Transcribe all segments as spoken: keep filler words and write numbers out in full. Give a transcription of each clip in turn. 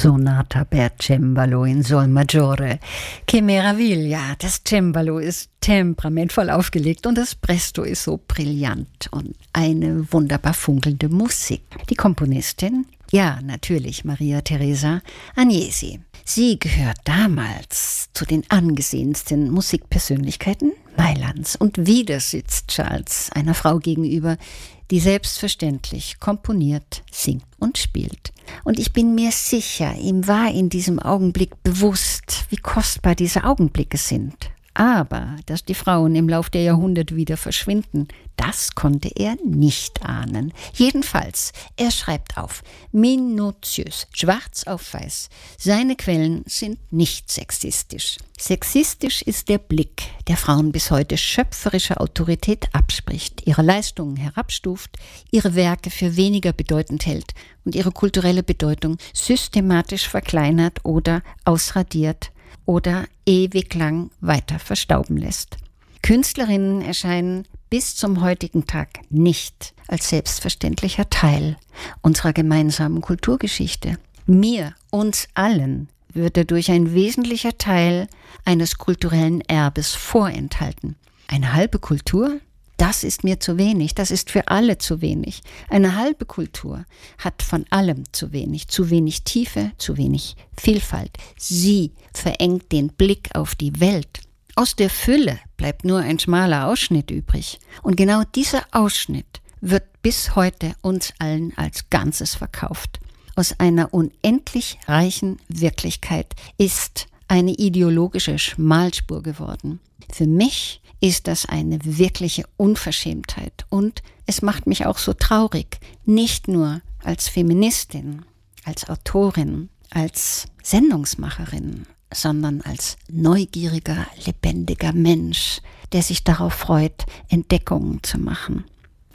Sonata per Cembalo in Sol Maggiore. Que meraviglia! Das Cembalo ist temperamentvoll aufgelegt und das Presto ist so brillant und eine wunderbar funkelnde Musik. Die Komponistin? Ja, natürlich Maria Teresa Agnesi. Sie gehört damals zu den angesehensten Musikpersönlichkeiten Mailands und wieder sitzt Charles einer Frau gegenüber, die selbstverständlich komponiert, singt und spielt. Und ich bin mir sicher, ihm war in diesem Augenblick bewusst, wie kostbar diese Augenblicke sind. Aber, dass die Frauen im Lauf der Jahrhunderte wieder verschwinden, das konnte er nicht ahnen. Jedenfalls, er schreibt auf, minutiös, schwarz auf weiß. Seine Quellen sind nicht sexistisch. Sexistisch ist der Blick, der Frauen bis heute schöpferische Autorität abspricht, ihre Leistungen herabstuft, ihre Werke für weniger bedeutend hält und ihre kulturelle Bedeutung systematisch verkleinert oder ausradiert oder ewig lang weiter verstauben lässt. Künstlerinnen erscheinen bis zum heutigen Tag nicht als selbstverständlicher Teil unserer gemeinsamen Kulturgeschichte. Mir, uns allen, wird dadurch ein wesentlicher Teil eines kulturellen Erbes vorenthalten. Eine halbe Kultur? Das ist mir zu wenig, das ist für alle zu wenig. Eine halbe Kultur hat von allem zu wenig, zu wenig Tiefe, zu wenig Vielfalt. Sie verengt den Blick auf die Welt. Aus der Fülle bleibt nur ein schmaler Ausschnitt übrig. Und genau dieser Ausschnitt wird bis heute uns allen als Ganzes verkauft. Aus einer unendlich reichen Wirklichkeit ist eine ideologische Schmalspur geworden. Für mich ist das eine wirkliche Unverschämtheit und es macht mich auch so traurig, nicht nur als Feministin, als Autorin, als Sendungsmacherin, sondern als neugieriger, lebendiger Mensch, der sich darauf freut, Entdeckungen zu machen.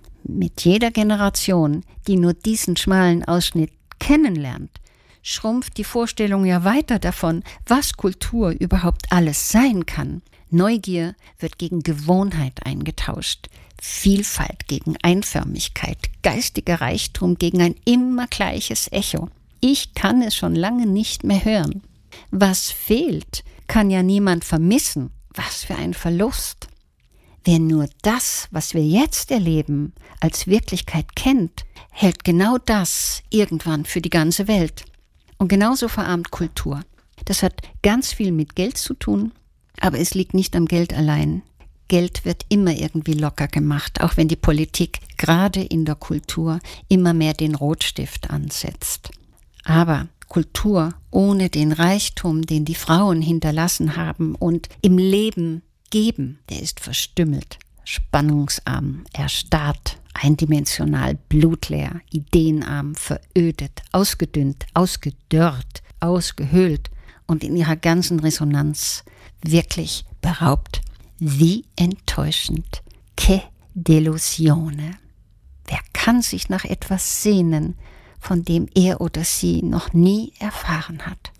Mit jeder Generation, die nur diesen schmalen Ausschnitt kennenlernt, schrumpft die Vorstellung ja weiter davon, was Kultur überhaupt alles sein kann. Neugier wird gegen Gewohnheit eingetauscht, Vielfalt gegen Einförmigkeit, geistiger Reichtum gegen ein immer gleiches Echo. Ich kann es schon lange nicht mehr hören. Was fehlt, kann ja niemand vermissen. Was für ein Verlust. Wer nur das, was wir jetzt erleben, als Wirklichkeit kennt, hält genau das irgendwann für die ganze Welt. Und genauso verarmt Kultur. Das hat ganz viel mit Geld zu tun, aber es liegt nicht am Geld allein. Geld wird immer irgendwie locker gemacht, auch wenn die Politik gerade in der Kultur immer mehr den Rotstift ansetzt. Aber Kultur ohne den Reichtum, den die Frauen hinterlassen haben und im Leben geben, der ist verstümmelt, spannungsarm, erstarrt, eindimensional, blutleer, ideenarm, verödet, ausgedünnt, ausgedörrt, ausgehöhlt und in ihrer ganzen Resonanz wirklich beraubt. Wie enttäuschend. Che delusione. Wer kann sich nach etwas sehnen, von dem er oder sie noch nie erfahren hat?